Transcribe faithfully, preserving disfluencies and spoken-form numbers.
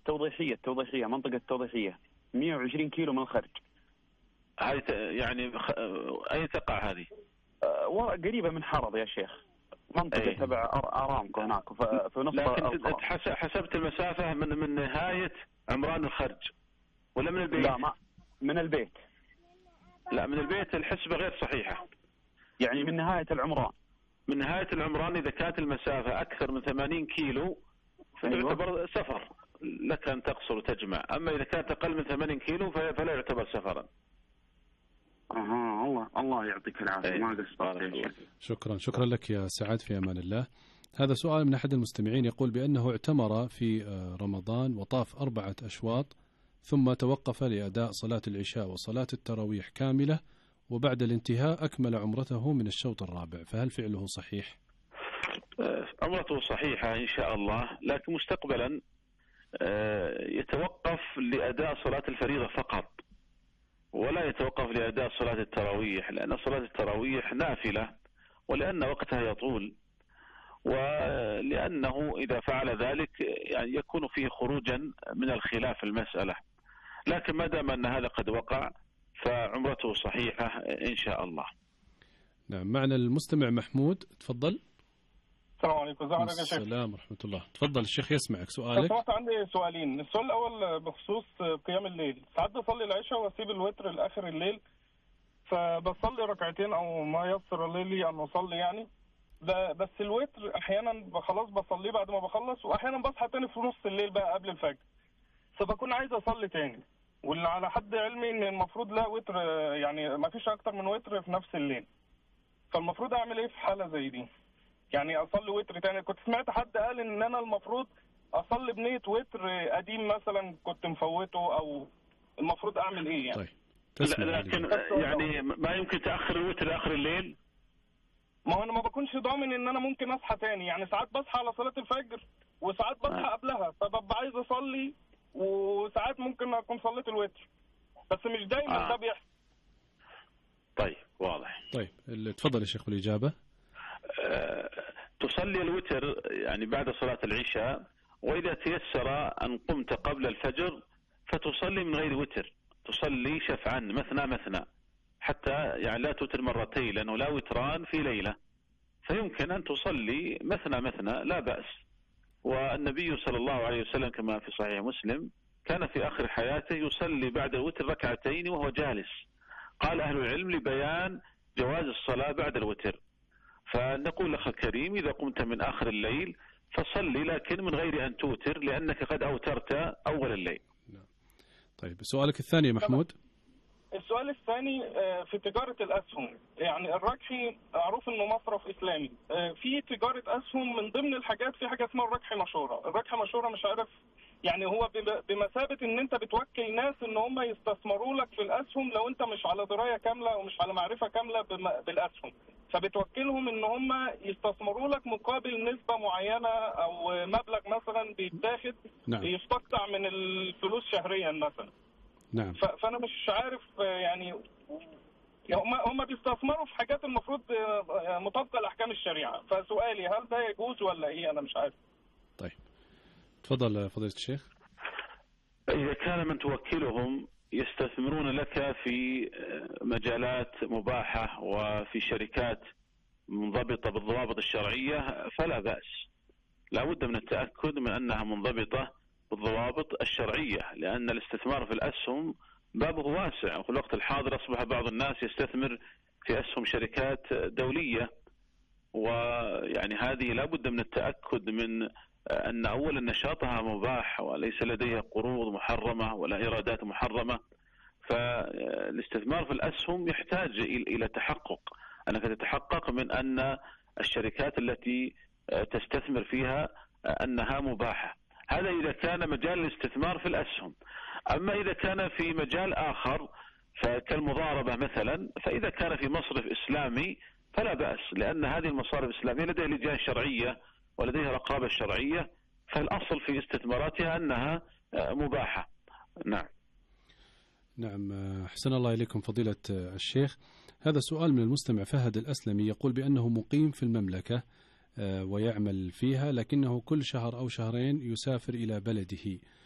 التوضيحية التوضيحية منطقة التوضيحية مئة وعشرين كيلو من الخرج. هاي يعني أي تقع هذه؟ أه قريبة من حرض يا شيخ، منطقة أيه. تبع أرامكو هناك في نص. لكن حسبت المسافة من من نهاية عمران الخرج ولا من البيت؟ لا ما من البيت. لا من البيت الحسبة غير صحيحة. يعني من نهاية العمران. من نهاية العمران إذا كانت المسافة أكثر من ثمانين كيلو فيعتبر أيوة. سفر لك أن تقصر وتجمع، أما إذا كانت أقل من ثمانين كيلو فلا يعتبر سفرا. أها الله الله يعطيك العافية. ما قصرت. شكرا شكرا لك يا سعد، في أمان الله. هذا سؤال من أحد المستمعين يقول بأنه اعتمر في رمضان وطاف أربعة أشواط ثم توقف لأداء صلاة العشاء وصلاة التراويح كاملة، وبعد الانتهاء أكمل عمرته من الشوط الرابع، فهل فعله صحيح؟ عمرته صحيحة إن شاء الله، لكن مستقبلا يتوقف لأداء صلاة الفريضة فقط ولا يتوقف لأداء صلاة التراويح، لأن صلاة التراويح نافلة ولأن وقتها يطول، ولأنه إذا فعل ذلك يعني يكون فيه خروجا من الخلاف المسألة، لكن ما دام أن هذا قد وقع فعمرته صحيحة إن شاء الله. نعم، معنا المستمع محمود، تفضل. السلام عليكم. ازي حضرتك يا شيخ؟ السلام ورحمة الله. تفضل الشيخ يسمعك. سؤالك؟ سمعت عندي سؤالين. السؤال الأول بخصوص قيام الليل. ساعات بصلي العشاء واسيب الوتر لآخر الليل، فبصلي ركعتين أو ما يسر لي أن أصلي يعني، بس الوتر أحيانا خلاص بصليه بعد ما بخلص، وأحيانا بصحى تاني في نص الليل بقى قبل الفجر، فبكون عايز أصلي تاني، واللي على حد علمي إن المفروض لا وتر يعني ما فيش أكتر من وتر في نفس الليل، فالمفروض أعمل إيه في حالة زي دي؟ يعني أصلي وتر تاني؟ كنت سمعت حد قال إن أنا المفروض أصلي بنية وتر قديم مثلا كنت مفوته، أو المفروض أعمل إيه يعني؟ طيب. لكن يعني ما يمكن تأخر الوتر لآخر الليل؟ ما هو أنا ما بكونش ضامن إن أنا ممكن أصحى تاني، يعني ساعات بصحى على صلاة الفجر وساعات بصحى آه. قبلها، فببقى عايز أصلي، وساعات ممكن أكون صليت الوتر، بس مش دايما آه. ده بيحصل. طيب واضح. طيب تفضل يا شيخ بالإجابة. أه تصلي الوتر يعني بعد صلاة العشاء، وإذا تيسر أن قمت قبل الفجر فتصلي من غير وتر، تصلي شفعا مثنى مثنى، حتى يعني لا توتر مرتين لأنه لا وتران في ليلة، فيمكن أن تصلي مثنى مثنى لا بأس. والنبي صلى الله عليه وسلم كما في صحيح مسلم كان في آخر حياته يصلي بعد الوتر ركعتين وهو جالس، قال أهل العلم لبيان جواز الصلاة بعد الوتر. فنقول لك الكريم إذا قمت من آخر الليل فصلي، لكن من غير أن توتر لأنك قد أوترت أول الليل. طيب سؤالك الثاني يا محمود. السؤال الثاني في تجارة الأسهم، يعني الركحي معروف إنه مصرف إسلامي، في تجارة أسهم من ضمن الحاجات في حاجة اسمها الركح مشورة. الركح مشورة مش عارف يعني هو بمثابة إن أنت بتوكل ناس إن هم يستثمروا لك في الأسهم لو أنت مش على دراية كاملة ومش على معرفة كاملة بالأسهم، فبتوكلهم إن هم يستثمروا لك مقابل نسبة معينة أو مبلغ مثلا بيتاخد نعم. يستقطع من الفلوس شهريا مثلا. نعم. فأنا مش عارف يعني هم هم بيستثمروا في حاجات المفروض مطابقة لأحكام الشريعة، فسؤالي هل ده يجوز ولا إيه؟ أنا مش عارف. طيب تفضل فضيلة الشيخ. إذا كان من توكلهم يستثمرون لك في مجالات مباحة وفي شركات منضبطة بالضوابط الشرعية فلا بأس، لا بد من التأكد من أنها منضبطة بالضوابط الشرعية، لأن الاستثمار في الأسهم بابه واسع، وفي الوقت الحاضر أصبح بعض الناس يستثمر في أسهم شركات دولية، ويعني هذه لا بد من التأكد من أن أولا نشاطها مباح وليس لديها قروض محرمة ولا إيرادات محرمة. فالاستثمار في الأسهم يحتاج إلى تحقق، أنك تتحقق من أن الشركات التي تستثمر فيها أنها مباحة. هذا إذا كان مجال الاستثمار في الأسهم. أما إذا كان في مجال آخر كالمضاربة مثلا، فإذا كان في مصرف إسلامي فلا بأس، لأن هذه المصارف الإسلامية لديها لجان شرعية ولديها رقابة شرعية، فالأصل في استثماراتها أنها مباحة. نعم. نعم، حسن الله إليكم فضيلة الشيخ. هذا سؤال من المستمع فهد الأسلمي يقول بأنه مقيم في المملكة ويعمل فيها، لكنه كل شهر أو شهرين يسافر إلى بلده